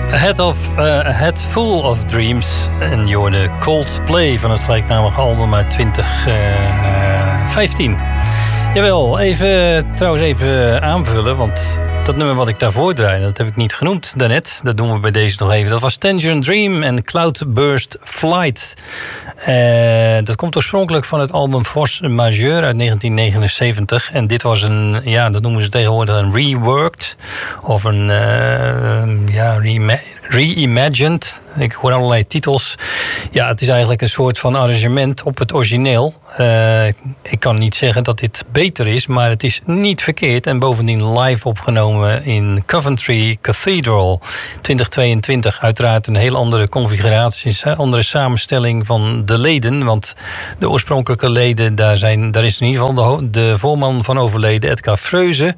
Head Full of Dreams. En je hoorde Coldplay van het gelijknamige album uit 2015. Jawel, trouwens even aanvullen, want dat nummer wat ik daarvoor draaide, dat heb ik niet genoemd daarnet. Dat doen we bij deze nog even. Dat was Tangerine Dream en Cloudburst Flight. Dat komt oorspronkelijk van het album Force Majeure uit 1979. En dit was dat noemen ze tegenwoordig een reworked of een reimagined. Ik hoor allerlei titels. Ja, het is eigenlijk een soort van arrangement op het origineel. Ik kan niet zeggen dat dit beter is, maar het is niet verkeerd. En bovendien live opgenomen in Coventry Cathedral 2022. Uiteraard een heel andere configuratie, een andere samenstelling van de leden. Want de oorspronkelijke leden, daar is in ieder geval de voorman van overleden, Edgar Freuze.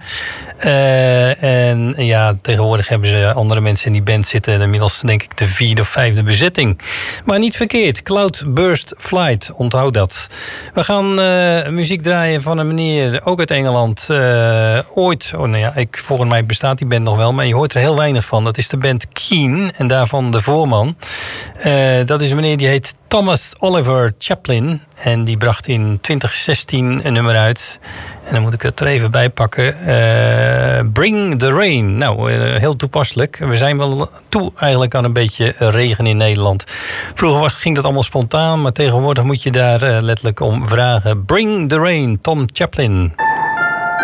En ja, tegenwoordig hebben ze andere mensen in die band zitten. Inmiddels denk ik de 4e of 5e bezetting. Maar niet verkeerd. Cloudburst Flight, onthoud dat. We gaan muziek draaien van een meneer, ook uit Engeland. Volgens mij bestaat die band nog wel, maar je hoort er heel weinig van. Dat is de band Keane en daarvan de voorman. Dat is een meneer die heet Thomas Oliver Chaplin. En die bracht in 2016 een nummer uit. En dan moet ik het er even bij pakken. Bring the Rain. Nou, heel toepasselijk. We zijn wel toe eigenlijk aan een beetje regen in Nederland. Vroeger ging dat allemaal spontaan, maar tegenwoordig moet je daar letterlijk om vragen. Bring the Rain, Tom Chaplin.